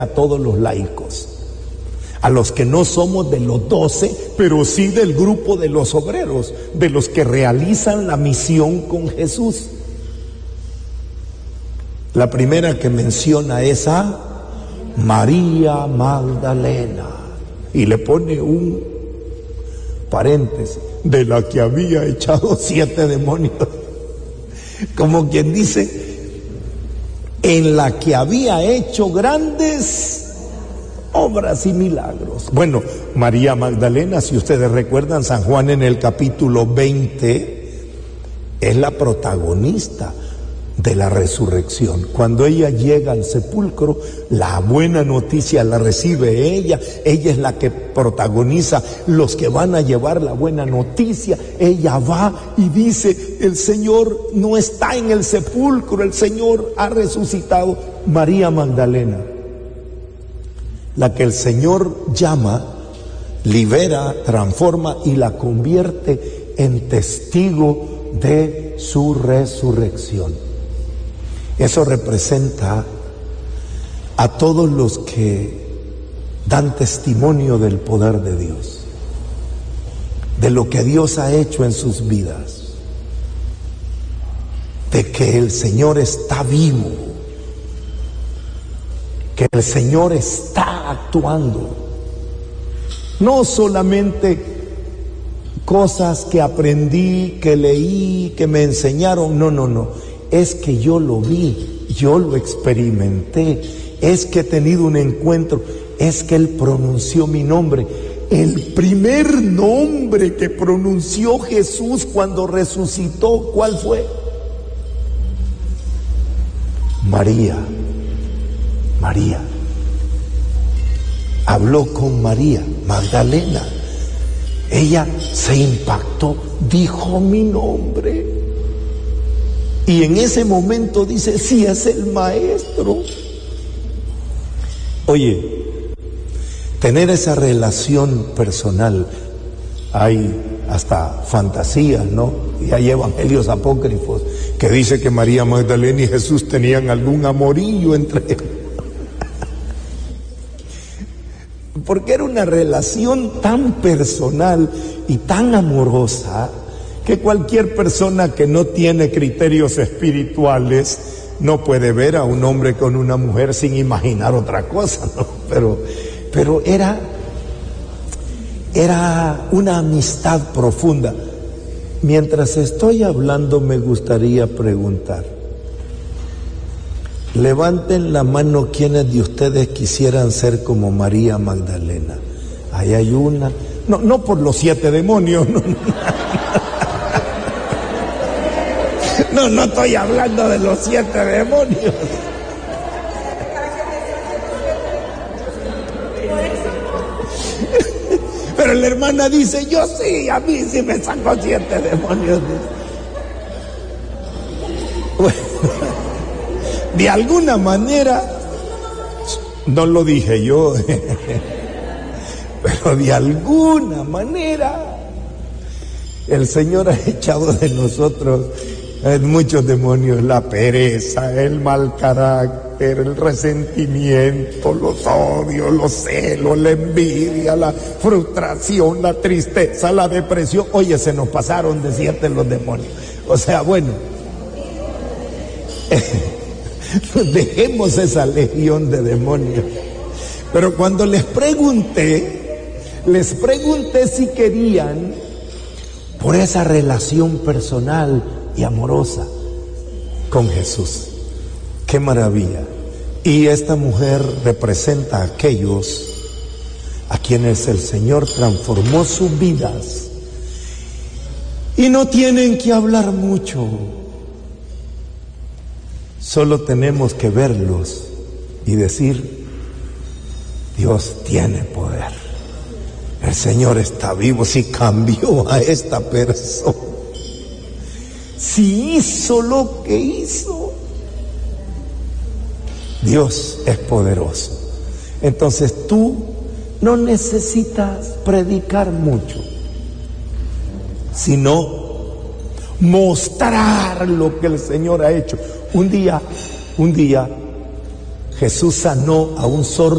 a todos los laicos, a los que no somos de los 12, pero sí del grupo de los obreros, de los que realizan la misión con Jesús. La primera que menciona es a María Magdalena, y le pone un paréntesis, de la que había echado 7 demonios, como quien dice, en la que había hecho grandes obras y milagros. Bueno, María Magdalena, si ustedes recuerdan, San Juan en el capítulo 20 es la protagonista de la resurrección. Cuando ella llega al sepulcro, la buena noticia la recibe ella es la que protagoniza los que van a llevar la buena noticia. Ella va y dice, el Señor no está en el sepulcro, el Señor ha resucitado. María Magdalena, la que el Señor llama, libera, transforma y la convierte en testigo de su resurrección. Eso representa a todos los que dan testimonio del poder de Dios, de lo que Dios ha hecho en sus vidas, de que el Señor está vivo, que el Señor está actuando. No solamente cosas que aprendí, que leí, que me enseñaron, no. Es que yo lo vi, yo lo experimenté, es que he tenido un encuentro, es que Él pronunció mi nombre. El primer nombre que pronunció Jesús cuando resucitó, ¿cuál fue? María. María. Habló con María Magdalena. Ella se impactó, dijo mi nombre. Y en ese momento dice, sí, es el Maestro. Oye, tener esa relación personal, hay hasta fantasías, ¿no? Y hay evangelios apócrifos que dice que María Magdalena y Jesús tenían algún amorillo entre ellos. Porque era una relación tan personal y tan amorosa que cualquier persona que no tiene criterios espirituales no puede ver a un hombre con una mujer sin imaginar otra cosa, ¿no? Pero era una amistad profunda. Mientras estoy hablando, me gustaría preguntar, levanten la mano quienes de ustedes quisieran ser como María Magdalena. Ahí hay una. No por los 7 demonios, no estoy hablando de los 7 demonios. Pero la hermana dice, yo sí, a mí sí me saco 7 demonios. Bueno, de alguna manera, no lo dije yo, pero de alguna manera el Señor ha echado de nosotros muchos demonios, la pereza, el mal carácter, el resentimiento, los odios, los celos, la envidia, la frustración, la tristeza, la depresión. Oye, se nos pasaron de 7 los demonios. O sea, bueno, dejemos esa legión de demonios. Pero cuando les pregunté si querían, por esa relación personal y amorosa con Jesús. ¡Qué maravilla! Y esta mujer representa a aquellos a quienes el Señor transformó sus vidas y no tienen que hablar mucho, solo tenemos que verlos y decir, Dios tiene poder, el Señor está vivo, si cambió a esta persona, si hizo lo que hizo, Dios es poderoso. Entonces tú no necesitas predicar mucho, sino mostrar lo que el Señor ha hecho. Un día Jesús sanó a un sordo